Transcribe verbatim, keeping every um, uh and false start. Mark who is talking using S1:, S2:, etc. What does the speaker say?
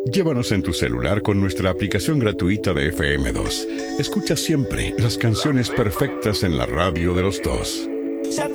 S1: Llévanos en tu celular con nuestra aplicación gratuita de F M dos. Escucha siempre las canciones perfectas en la radio de los dos.